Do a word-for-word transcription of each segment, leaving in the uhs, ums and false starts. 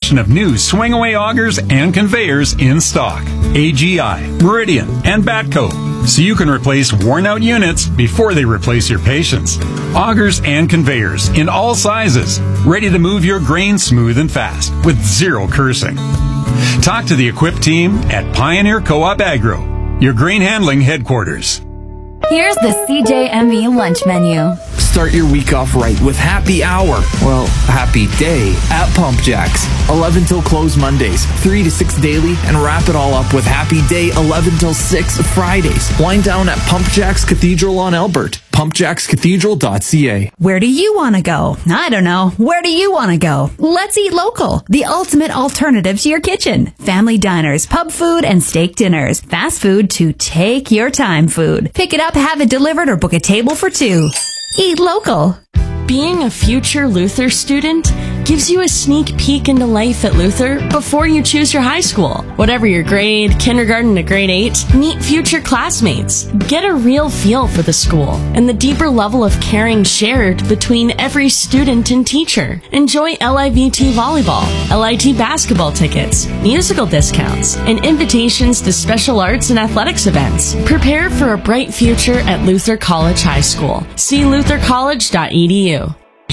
selection of new swing-away augers and conveyors in stock. A G I, Meridian, and Batco, so you can replace worn-out units before they replace your patience. Augers and conveyors in all sizes, ready to move your grain smooth and fast with zero cursing. Talk to the equipped team at Pioneer Co-op Agro, your grain handling headquarters. Here's the C J M E lunch menu. Start your week off right with Happy Hour. Well, Happy Day at Pump Jacks. eleven till close Mondays, three to six daily, and wrap it all up with Happy Day eleven till six Fridays. Wind down at Pump Jacks Cathedral on Albert. pump jacks cathedral dot c a. Where do you want to go? I don't know. Where do you want to go? Let's eat local. The ultimate alternative to your kitchen. Family diners, pub food, and steak dinners. Fast food to take your time food. Pick it up, have it delivered, or book a table for two. Eat local. Being a future Luther student gives you a sneak peek into life at Luther before you choose your high school. Whatever your grade, kindergarten to grade eight, meet future classmates. Get a real feel for the school and the deeper level of caring shared between every student and teacher. Enjoy L I V T volleyball, L I T basketball tickets, musical discounts, and invitations to special arts and athletics events. Prepare for a bright future at Luther College High School. See luther college dot e d u.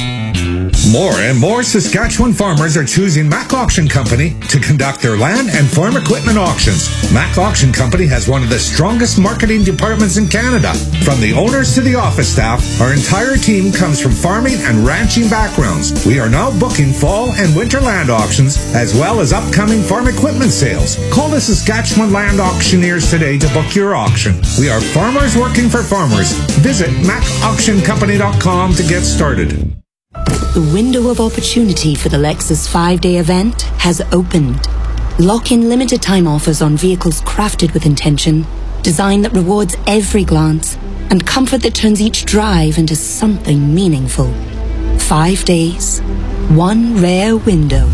More and more Saskatchewan farmers are choosing Mac Auction Company to conduct their land and farm equipment auctions. Mac Auction Company has one of the strongest marketing departments in Canada. From the owners to the office staff, our entire team comes from farming and ranching backgrounds. We are now booking fall and winter land auctions, as well as upcoming farm equipment sales. Call the Saskatchewan Land Auctioneers today to book your auction. We are farmers working for farmers. Visit mac auction company dot com to get started. The window of opportunity for the Lexus five-day event has opened. Lock in limited time offers on vehicles crafted with intention, design that rewards every glance, and comfort that turns each drive into something meaningful. Five days, one rare window.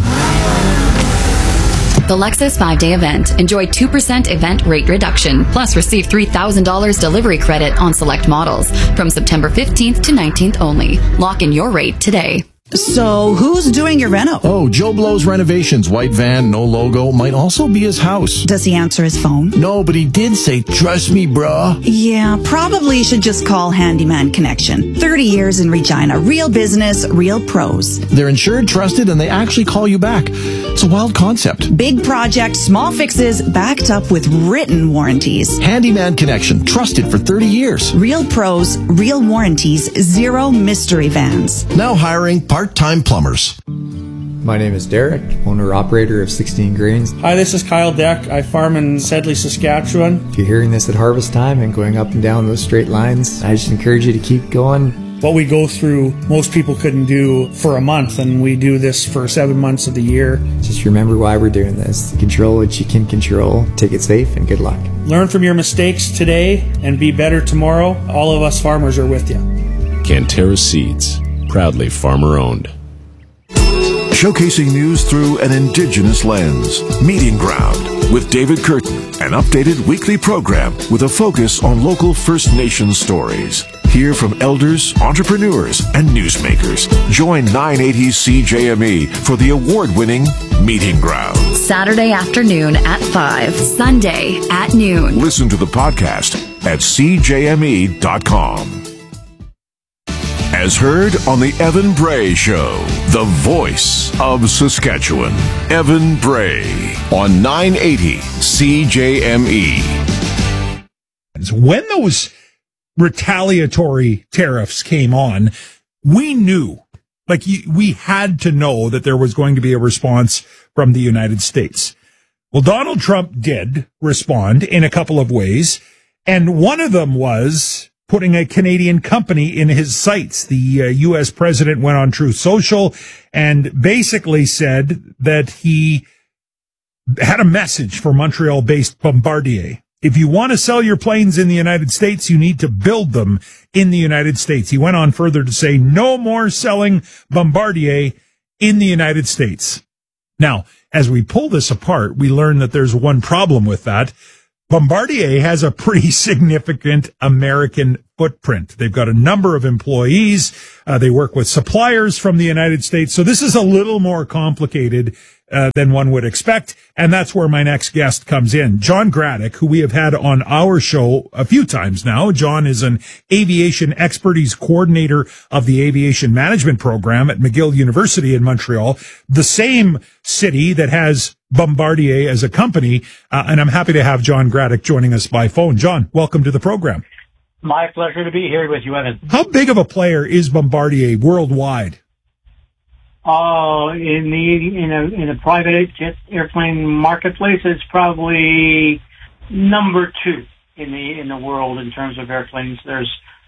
The Lexus five-day event. Enjoy two percent event rate reduction, plus receive three thousand dollars delivery credit on select models from September fifteenth to nineteenth only. Lock in your rate today. So, who's doing your reno? Oh, Joe Blow's Renovations. White van, no logo. Might also be his house. Does he answer his phone? No, but he did say, trust me, bruh. Yeah, probably should just call Handyman Connection. thirty years in Regina. Real business, real pros. They're insured, trusted, and they actually call you back. It's a wild concept. Big project, small fixes, backed up with written warranties. Handyman Connection. Trusted for thirty years. Real pros, real warranties, zero mystery vans. Now hiring part-time plumbers. My name is Derek, owner-operator of sixteen Grains. Hi, this is Kyle Deck. I farm in Sedley, Saskatchewan. If you're hearing this at harvest time and going up and down those straight lines, I just encourage you to keep going. What we go through, most people couldn't do for a month, and we do this for seven months of the year. Just remember why we're doing this. Control what you can control. Take it safe, and good luck. Learn from your mistakes today and be better tomorrow. All of us farmers are with you. Canterra Seeds, proudly farmer-owned. Showcasing news through an Indigenous lens. Meeting Ground with David Curtin, an updated weekly program with a focus on local First Nations stories. Hear from elders, entrepreneurs, and newsmakers. Join nine eighty C J M E for the award-winning Meeting Ground. Saturday afternoon at five, Sunday at noon. Listen to the podcast at c j m e dot com. As heard on the Evan Bray Show, the voice of Saskatchewan. Evan Bray on nine eighty C J M E. When those retaliatory tariffs came on, we knew, like we had to know that there was going to be a response from the United States. Well, Donald Trump did respond in a couple of ways, and one of them was putting a Canadian company in his sights. The uh, U S president went on Truth Social and basically said that he had a message for Montreal-based Bombardier. If you want to sell your planes in the United States, you need to build them in the United States. He went on further to say no more selling Bombardier in the United States. Now, as we pull this apart, we learn that there's one problem with that. Bombardier has a pretty significant American footprint. They've got a number of employees. Uh, they work with suppliers from the United States. So this is a little more complicated uh, than one would expect. And that's where my next guest comes in. John Graddick, who we have had on our show a few times now. John is an aviation expert. He's coordinator of the aviation management program at McGill University in Montreal, the same city that has Bombardier as a company. Uh, and I'm happy to have John Graddick joining us by phone. John, welcome to the program. My pleasure to be here with you, Evan. How big of a player is Bombardier worldwide? Uh, in the in a in a private jet airplane marketplace, it's probably number two in the in the world in terms of airplanes. There's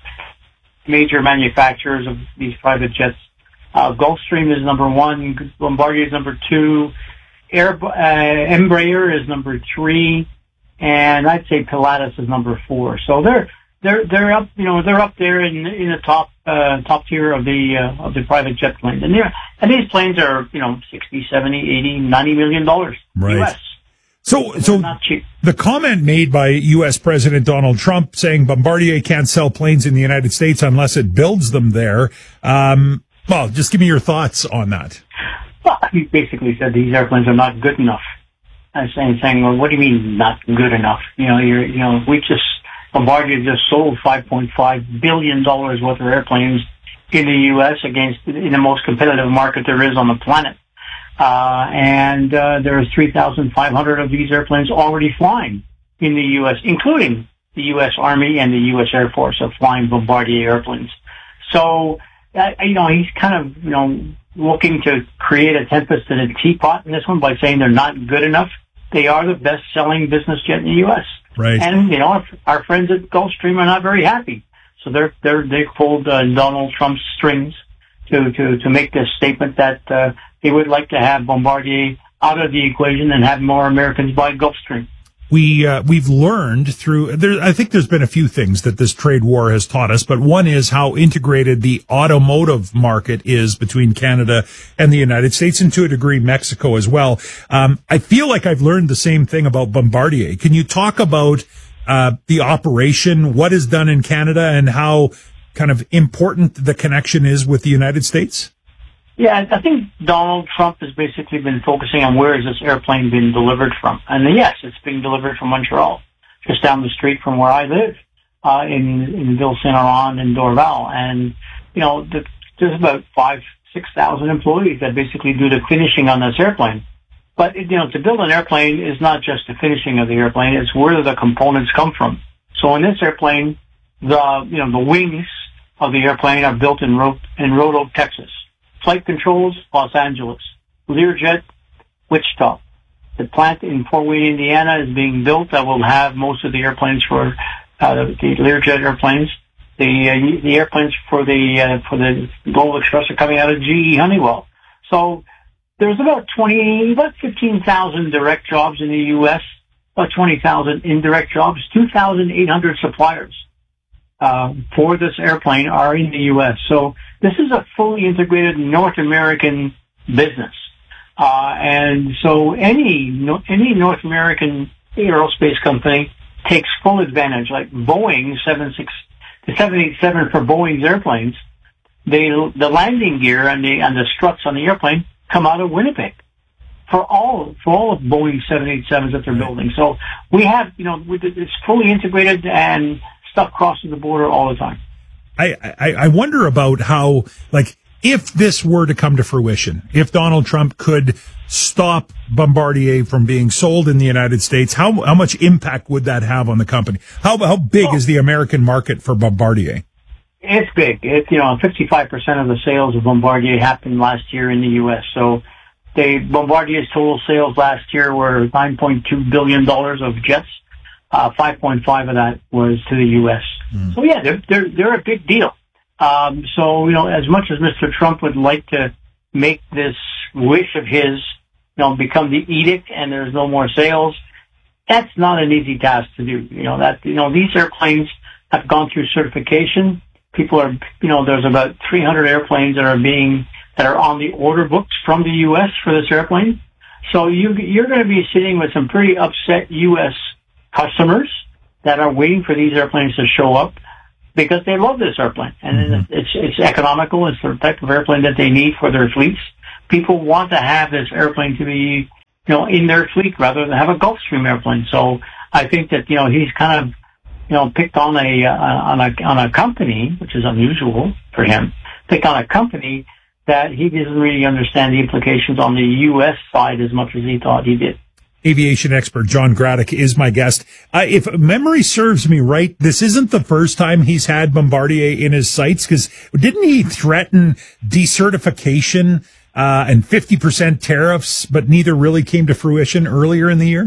major manufacturers of these private jets. Uh, Gulfstream is number one. Bombardier is number two. Air, uh, Embraer is number three, and I'd say Pilatus is number four. So they're they're they're up, you know, they're up there in in the top uh, top tier of the uh, of the private jet planes, and they're and these planes are, you know, sixty, seventy, eighty, ninety million dollars right. U S. So, so not cheap. The comment made by U S President Donald Trump saying Bombardier can't sell planes in the United States unless it builds them there. Um, well, just give me your thoughts on that. Well, he basically said these airplanes are not good enough. I'm saying, saying, well, what do you mean not good enough? You know, you're, you know, we just, Bombardier just sold five point five billion dollars worth of airplanes in the U S against, in the most competitive market there is on the planet. Uh, and, uh, there are three thousand five hundred of these airplanes already flying in the U S, including the U S Army and the U S Air Force are flying Bombardier airplanes. So, uh, you know, he's kind of, you know, looking to create a tempest in a teapot in this one by saying they're not good enough. They are the best-selling business jet in the U S. Right. And, you know, our, our friends at Gulfstream are not very happy. So they're, they're, they pulled uh, Donald Trump's strings to, to, to make this statement that uh, they would like to have Bombardier out of the equation and have more Americans buy Gulfstream. We, uh, we've learned through, there, I think there's been a few things that this trade war has taught us, but one is how integrated the automotive market is between Canada and the United States, and to a degree Mexico as well. Um, I feel like I've learned the same thing about Bombardier. Can you talk about, uh, the operation, what is done in Canada, and how kind of important the connection is with the United States? Yeah, I think Donald Trump has basically been focusing on where is this airplane being delivered from. And yes, it's being delivered from Montreal, just down the street from where I live, uh, in, in Ville Saint-Laurent and Dorval. And, you know, the, there's about five, six thousand employees that basically do the finishing on this airplane. But, you know, to build an airplane is not just the finishing of the airplane, it's where the components come from. So in this airplane, the, you know, the wings of the airplane are built in Ro- in Road Oak, Texas. Flight controls, Los Angeles. Learjet, Wichita. The plant in Fort Wayne, Indiana is being built that will have most of the airplanes for uh, the Learjet airplanes. The uh, the airplanes for the uh, for the Global Express are coming out of G E Honeywell. So there's about twenty, about fifteen thousand direct jobs in the U S, about twenty thousand indirect jobs, two thousand eight hundred suppliers uh, for this airplane are in the U S. So this is a fully integrated North American business. Uh, and so any, any North American aerospace company takes full advantage, like Boeing seven six, the seven eighty-seven for Boeing's airplanes, they, the landing gear and the, and the struts on the airplane come out of Winnipeg for all, for all of Boeing's seven eighty-sevens that they're building. So we have, you know, it's fully integrated and stuff crosses the border all the time. I, I, I wonder about how, like, if this were to come to fruition, if Donald Trump could stop Bombardier from being sold in the United States, how how much impact would that have on the company? How how big oh. is the American market for Bombardier? It's big. It's, you know, fifty-five percent of the sales of Bombardier happened last year in the U S. So they, Bombardier's total sales last year were nine point two billion dollars of jets. Uh, five point five of that was to the U S. Mm. So yeah, they're, they're, they're a big deal. Um, so, you know, as much as Mister Trump would like to make this wish of his, you know, become the edict and there's no more sales, that's not an easy task to do. You know, that, you know, these airplanes have gone through certification. People are, you know, there's about three hundred airplanes that are being, that are on the order books from the U S for this airplane. So you, you're going to be sitting with some pretty upset U S customers that are waiting for these airplanes to show up because they love this airplane. And mm-hmm. it's, it's economical. It's the type of airplane that they need for their fleets. People want to have this airplane to be, you know, in their fleet rather than have a Gulfstream airplane. So I think that, you know, he's kind of, you know, picked on a, uh, on a, on a company, which is unusual for him, picked on a company that he doesn't really understand the implications on the U S side as much as he thought he did. Aviation expert John Graddick is my guest. Uh, if memory serves me right, this isn't the first time he's had Bombardier in his sights, because didn't he threaten decertification uh, and fifty percent tariffs, but neither really came to fruition earlier in the year?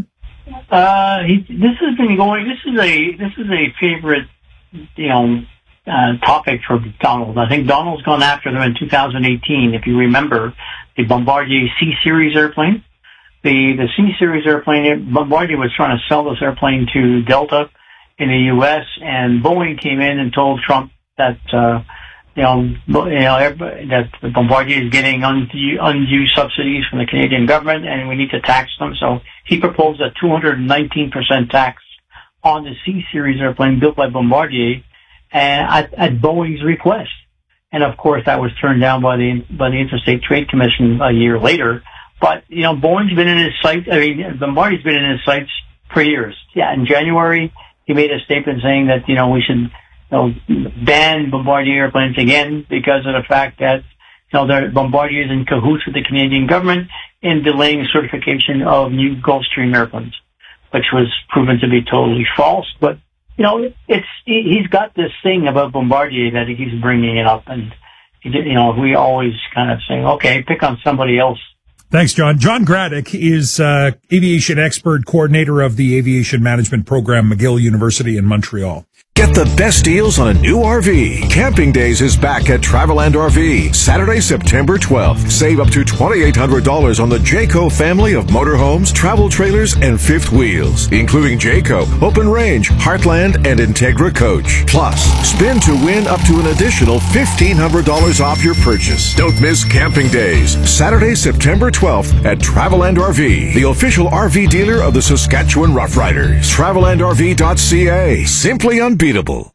Uh, he, this has been going, this is a, this is a favorite, you know, uh, topic for Donald. I think Donald's gone after them in two thousand eighteen. If you remember, the Bombardier C-Series airplane. The, the C-Series airplane, Bombardier was trying to sell this airplane to Delta in the U S, and Boeing came in and told Trump that, uh, you know, you know, that Bombardier is getting undue, undue subsidies from the Canadian government and we need to tax them. So he proposed a two hundred nineteen percent tax on the C-Series airplane built by Bombardier and at, at Boeing's request. And of course that was turned down by the, by the Interstate Trade Commission a year later. But, you know, Boeing's been in his sights, I mean, Bombardier's been in his sights for years. Yeah, in January, he made a statement saying that, you know, we should, you know, ban Bombardier airplanes again because of the fact that, you know, the Bombardier is in cahoots with the Canadian government in delaying certification of new Gulfstream airplanes, which was proven to be totally false. But, you know, it's, he's got this thing about Bombardier that he's bringing it up, and, you know, we always kind of saying, okay, pick on somebody else. Thanks, John. John Graddick is uh, aviation expert, coordinator of the Aviation Management Program, McGill University in Montreal. Get the best deals on a new R V. Camping Days is back at Traveland R V. Saturday, September twelfth. Save up to twenty-eight hundred dollars on the Jayco family of motorhomes, travel trailers, and fifth wheels, including Jayco, Open Range, Heartland, and Integra Coach. Plus, spin to win up to an additional fifteen hundred dollars off your purchase. Don't miss Camping Days. Saturday, September twelfth at Traveland R V, the official R V dealer of the Saskatchewan Roughriders. Traveland R V dot C A. Simply unbeatable.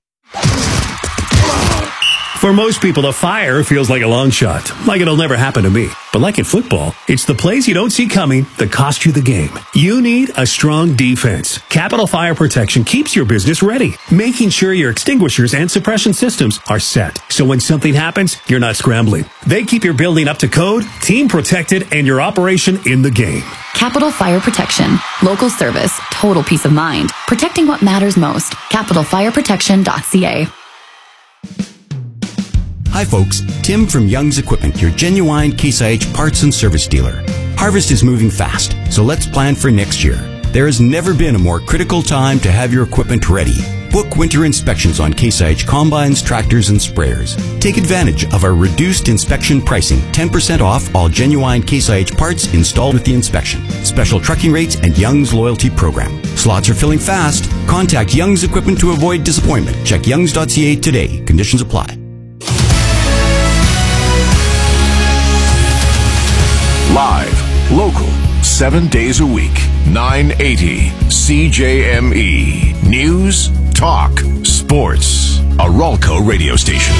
For most people, the fire feels like a long shot, like it'll never happen to me. But like in football, it's the plays you don't see coming that cost you the game. You need a strong defense. Capital Fire Protection keeps your business ready, making sure your extinguishers and suppression systems are set. So when something happens, you're not scrambling. They keep your building up to code, team protected, and your operation in the game. Capital Fire Protection. Local service. Total peace of mind. Protecting what matters most. capital fire protection dot c a. Hi folks, Tim from Young's Equipment, your genuine Case I H parts and service dealer. Harvest is moving fast, so let's plan for next year. There has never been a more critical time to have your equipment ready. Book winter inspections on Case I H combines, tractors, and sprayers. Take advantage of our reduced inspection pricing, ten percent off all genuine Case I H parts installed with the inspection. Special trucking rates and Young's loyalty program. Slots are filling fast. Contact Young's Equipment to avoid disappointment. Check youngs dot c a today. Conditions apply. Live, local, seven days a week, nine eighty C J M E. News, talk, sports. A Ralco radio station.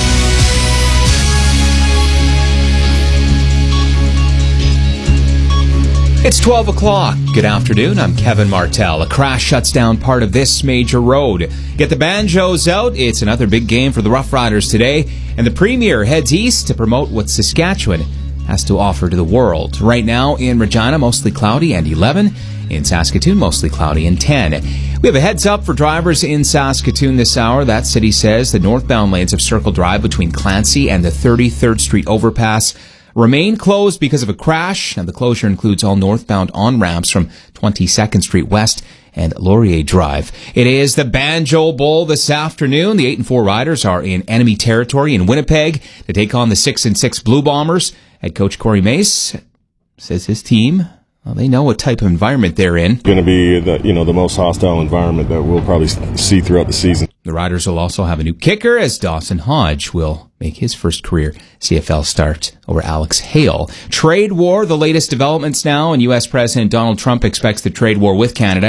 It's twelve o'clock. Good afternoon. I'm Kevin Martell. A crash shuts down part of this major road. Get the banjos out. It's another big game for the Rough Riders today. And the Premier heads east to promote what Saskatchewan has to offer to the world. Right now in Regina, mostly cloudy and eleven. In Saskatoon, mostly cloudy and ten. We have a heads up for drivers in Saskatoon this hour. That city says the northbound lanes of Circle Drive between Clancy and the thirty-third Street overpass remain closed because of a crash. Now, the closure includes all northbound on-ramps from twenty-second Street West and Laurier Drive. It is the Banjo Bowl this afternoon. The eight and four Riders are in enemy territory in Winnipeg to take on the six and six Blue Bombers. Head coach Corey Mace says his team, well, they know what type of environment they're in. Going to be the, you know, the most hostile environment that we'll probably see throughout the season. The Riders will also have a new kicker as Dawson Hodge will make his first career C F L start over Alex Hale. Trade war, the latest developments now, and U S President Donald Trump expects the trade war with Canada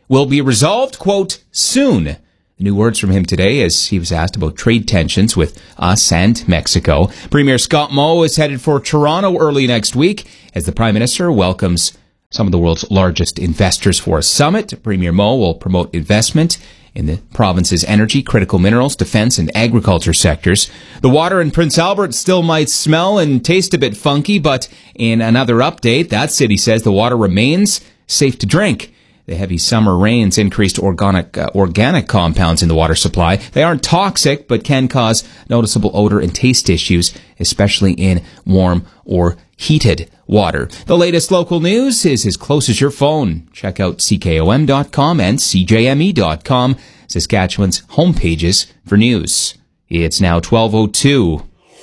will be resolved, quote, soon. New words from him today as he was asked about trade tensions with us and Mexico. Premier Scott Moe is headed for Toronto early next week as the Prime Minister welcomes some of the world's largest investors for a summit. Premier Moe will promote investment in the province's energy, critical minerals, defense, and agriculture sectors. The water in Prince Albert still might smell and taste a bit funky, but in another update, that city says the water remains safe to drink. The heavy summer rains increased organic uh, organic compounds in the water supply. They aren't toxic, but can cause noticeable odor and taste issues, especially in warm or heated water. The latest local news is as close as your phone. Check out C K O M dot com and C J M E dot com, Saskatchewan's homepages for news. It's now twelve oh two.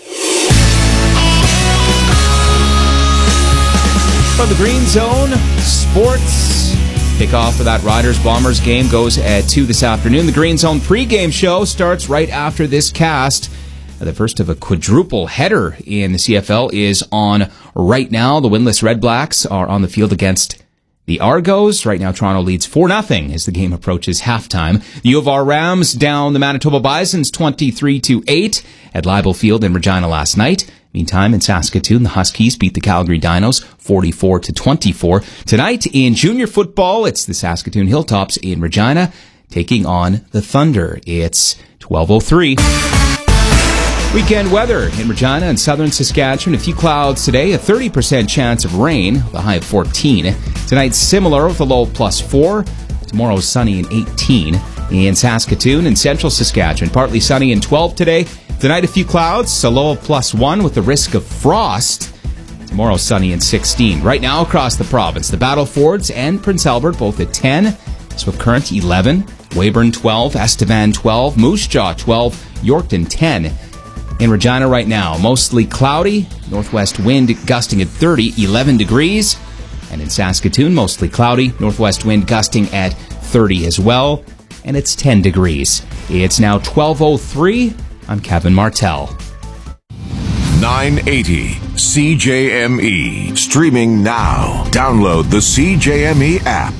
From the Green Zone, sports. Kickoff for that Riders-Bombers game goes at two this afternoon. The Green Zone pregame show starts right after this cast. The first of a quadruple header in the C F L is on right now. The winless Red Blacks are on the field against the Argos. Right now, Toronto leads four nothing as the game approaches halftime. The U of R Rams down the Manitoba Bisons twenty-three to eight at Leibel Field in Regina last night. Meantime, in Saskatoon, the Huskies beat the Calgary Dinos forty-four to twenty-four. Tonight in junior football, it's the Saskatoon Hilltops in Regina taking on the Thunder. It's twelve oh three. Weekend weather in Regina and southern Saskatchewan. A few clouds today, a thirty percent chance of rain, the high of fourteen. Tonight, similar with a low of plus four. Tomorrow, sunny and eighteen. In Saskatoon and central Saskatchewan, partly sunny and twelve today. Tonight, a few clouds, a low of plus one with the risk of frost. Tomorrow, sunny and sixteen. Right now, across the province, the Battlefords and Prince Albert both at ten. Swift Current, eleven. Weyburn, twelve. Estevan, twelve. Moose Jaw, twelve. Yorkton, ten. In Regina right now, mostly cloudy. Northwest wind gusting at thirty, eleven degrees. And in Saskatoon, mostly cloudy. Northwest wind gusting at thirty as well. And it's ten degrees. It's now twelve oh three. I'm Kevin Martell. nine eighty C J M E. Streaming now. Download the C J M E app.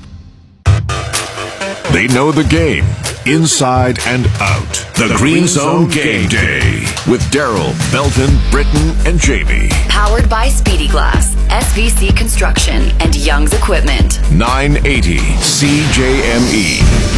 They know the game, inside and out. The, the Green, Green Zone, Zone Game Day with Daryl, Belton, Britton, and Jamie. Powered by Speedy Glass, S V C Construction, and Young's Equipment. nine eighty C J M E.